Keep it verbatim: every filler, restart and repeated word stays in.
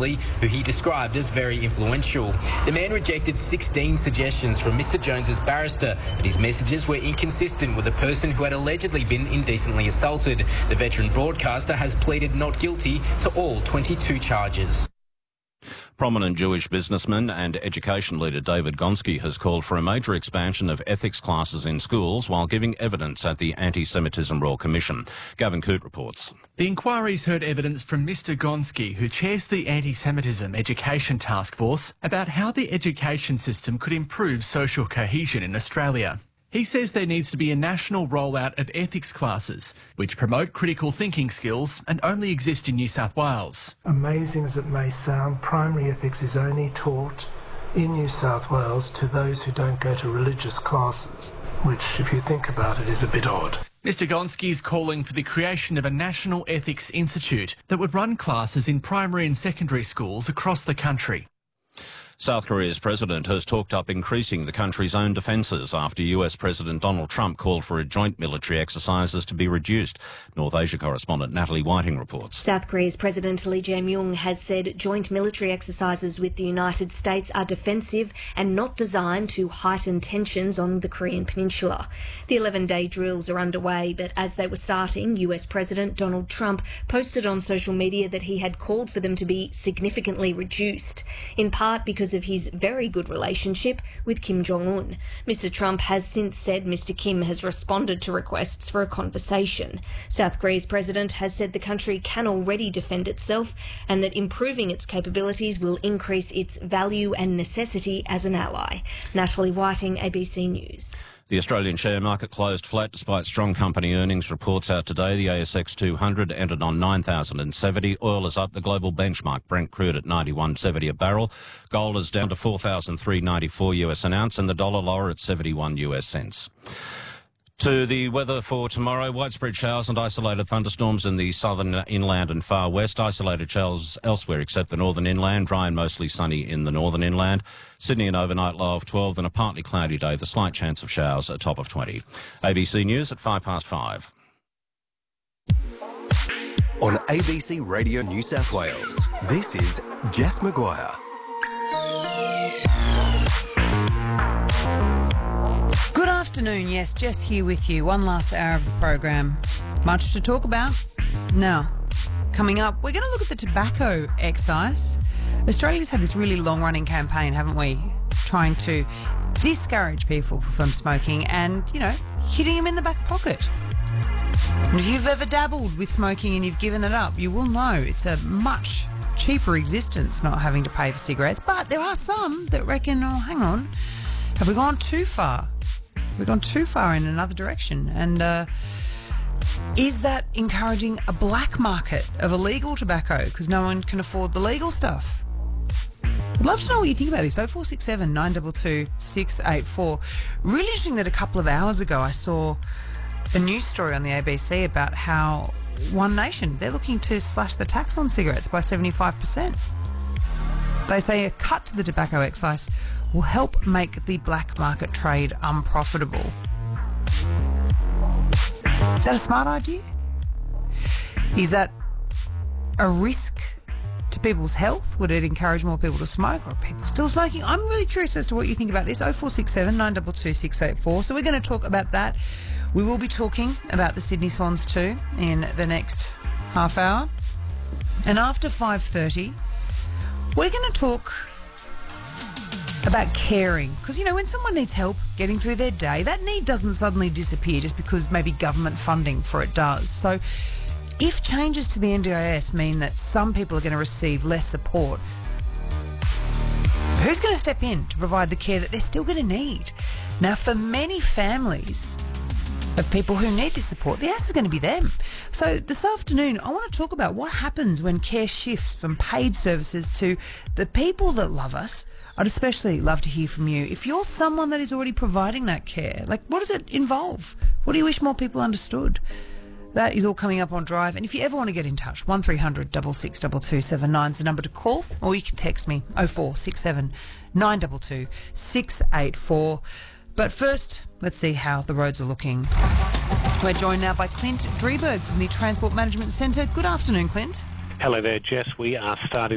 assembly, who he described as very influential. The man rejected sixteen suggestions from Mr Jones's barrister, but his messages were inconsistent with a person who had allegedly been indecently assaulted. The veteran broadcaster has pleaded not guilty to all twenty-two charges. Prominent Jewish businessman and education leader David Gonski has called for a major expansion of ethics classes in schools while giving evidence at the Anti-Semitism Royal Commission. Gavin Coote reports. The inquiry's heard evidence from Mr Gonski, who chairs the Anti-Semitism Education Task Force, about how the education system could improve social cohesion in Australia. He says there needs to be a national rollout of ethics classes, which promote critical thinking skills and only exist in New South Wales. Amazing as it may sound, primary ethics is only taught in New South Wales to those who don't go to religious classes, which, if you think about it, is a bit odd. Mr Gonski is calling for the creation of a National Ethics Institute that would run classes in primary and secondary schools across the country. South Korea's president has talked up increasing the country's own defences after U S President Donald Trump called for a joint military exercises to be reduced. North Asia correspondent Natalie Whiting reports. South Korea's President Lee Jae-myung has said joint military exercises with the United States are defensive and not designed to heighten tensions on the Korean peninsula. The eleven-day drills are underway, but as they were starting, U S President Donald Trump posted on social media that he had called for them to be significantly reduced, in part because of his very good relationship with Kim Jong-un. Mr Trump has since said Mr Kim has responded to requests for a conversation. South Korea's president has said the country can already defend itself and that improving its capabilities will increase its value and necessity as an ally. Natalie Whiting, A B C News. The Australian share market closed flat despite strong company earnings reports out today. The A S X two hundred ended on nine thousand seventy. Oil is up. The global benchmark Brent crude at ninety-one seventy a barrel. Gold is down to four thousand three hundred ninety-four US an ounce, and the dollar lower at seventy-one US cents. To the weather for tomorrow, widespread showers and isolated thunderstorms in the southern inland and far west. Isolated showers elsewhere except the northern inland. Dry and mostly sunny in the northern inland. Sydney an overnight low of twelve and a partly cloudy day. The slight chance of showers a top of twenty. A B C News at five past five. On A B C Radio New South Wales, this is Jess Maguire. Good afternoon, yes, Jess here with you. One last hour of the program. Much to talk about? Now, coming up, we're going to look at the tobacco excise. Australia's had this really long-running campaign, haven't we? Trying to discourage people from smoking and, you know, hitting them in the back pocket. And if you've ever dabbled with smoking and you've given it up, you will know it's a much cheaper existence not having to pay for cigarettes. But there are some that reckon, oh, hang on, have we gone too far? We've gone too far in another direction. And uh, is that encouraging a black market of illegal tobacco because no one can afford the legal stuff? I'd love to know what you think about this. oh four six seven, nine two two, six eight four. Really interesting that a couple of hours ago I saw a news story on the A B C about how One Nation, they're looking to slash the tax on cigarettes by seventy-five percent. They say a cut to the tobacco excise will help make the black market trade unprofitable. Is that a smart idea? Is that a risk to people's health? Would it encourage more people to smoke, or are people still smoking? I'm really curious as to what you think about this. oh four six seven, nine two two, six eight four. So we're going to talk about that. We will be talking about the Sydney Swans too in the next half hour. And after five thirty, we're going to talk about caring. Because, you know, when someone needs help getting through their day, that need doesn't suddenly disappear just because maybe government funding for it does. So if changes to the N D I S mean that some people are going to receive less support, who's going to step in to provide the care that they're still going to need? Now, for many families of people who need this support, the answer is going to be them. So this afternoon, I want to talk about what happens when care shifts from paid services to the people that love us. I'd especially love to hear from you. If you're someone that is already providing that care, like, what does it involve? What do you wish more people understood? That is all coming up on Drive. And if you ever want to get in touch, one three hundred, six six two two seven nine is the number to call, or you can text me, oh four six seven, nine two two, six eight four. But first, let's see how the roads are looking. We're joined now by Clint Drieberg from the Transport Management Centre. Good afternoon, Clint. Hello there, Jess. We are starting